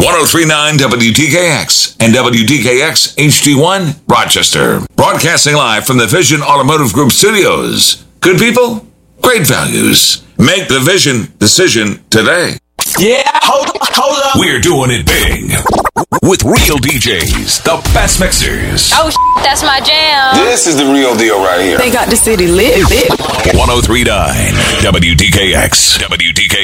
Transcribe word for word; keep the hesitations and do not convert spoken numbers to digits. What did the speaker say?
oh three point nine W D K X and W D K X H D one, Rochester. Broadcasting live from the Vision Automotive Group studios. Good people, great values. Make the Vision decision today. Yeah, hold up, hold up. We're doing it big with real D Js, the best mixers. Oh, that's my jam. This is the real deal right here. They got the city lit, lit. one oh three point nine W D K X. W D K